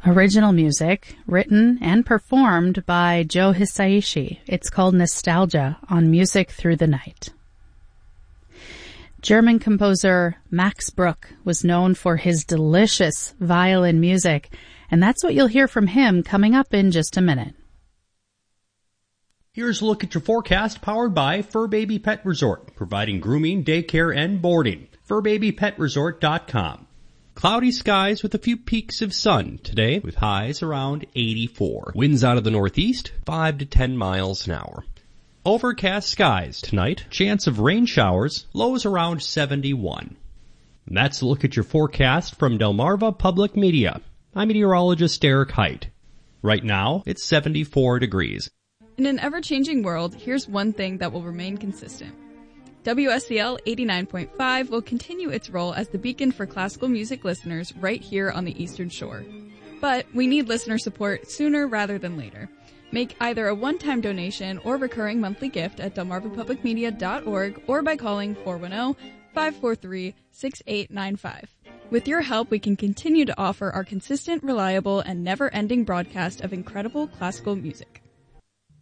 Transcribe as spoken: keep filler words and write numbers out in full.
Original music, written and performed by Joe Hisaishi. It's called Nostalgia on Music Through the Night. German composer Max Bruch was known for his delicious violin music, and that's what you'll hear from him coming up in just a minute. Here's a look at your forecast powered by Fur Baby Pet Resort, providing grooming, daycare, and boarding. fur baby pet resort dot com. Cloudy skies with a few peaks of sun today with highs around eighty-four. Winds out of the northeast, five to ten miles an hour. Overcast skies tonight, chance of rain showers, lows around seventy-one. And that's a look at your forecast from Delmarva Public Media. I'm meteorologist Derek Height. Right now, it's seventy-four degrees. In an ever-changing world, here's one thing that will remain consistent. W S C L eighty-nine point five will continue its role as the beacon for classical music listeners right here on the Eastern Shore. But we need listener support sooner rather than later. Make either a one-time donation or recurring monthly gift at delmarva public media dot org or by calling four one zero, five four three, six eight nine five. With your help, we can continue to offer our consistent, reliable, and never-ending broadcast of incredible classical music.